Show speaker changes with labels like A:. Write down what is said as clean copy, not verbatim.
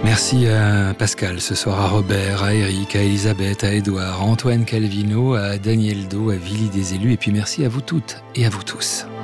A: Merci à Pascal ce soir, à Robert, à Eric, à Elisabeth, à Édouard, à Antoine Calvino, à Daniel Do, à Willy des Élus, et puis merci à vous toutes et à vous tous.